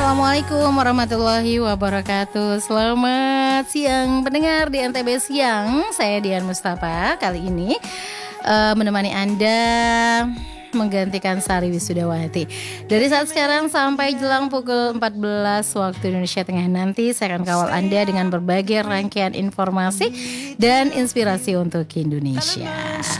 Assalamualaikum warahmatullahi wabarakatuh. Selamat siang pendengar di NTB Siang. Saya Dian Mustafa kali ini menemani Anda menggantikan Sari Wisudawati. Dari saat sekarang sampai jelang pukul 14 waktu Indonesia Tengah nanti, saya akan kawal Anda dengan berbagai rangkaian informasi dan inspirasi untuk Indonesia.